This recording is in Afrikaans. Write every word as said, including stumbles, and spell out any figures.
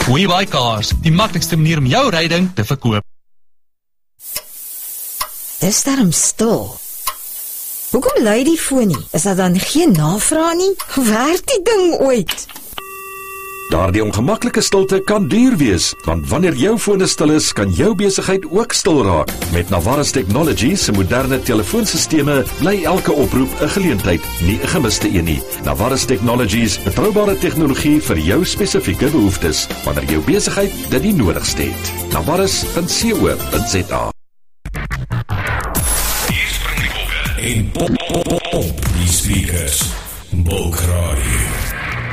WeBuy Cars, die maklikste manier om jou ryding te verkoop. Dis daarom stil. Hoekom lui die foon nie? Is dat dan geen navraag nie? Werk die ding ooit? Daardie ongemaklike stilte kan duur wees, want wanneer jou foon stil is, kan jou besigheid ook stil raak. Met Navarus Technologies se moderne telefoonsisteme bly elke oproep 'n geleentheid, nie 'n gemiste een nie. Navarus Technologies, betroubare tegnologie vir jou spesifieke behoeftes, wanneer jou besigheid dit die nodigste het. navarus punt co punt za. En pop, pop, pop, pop, die speakers. Bulk Radio.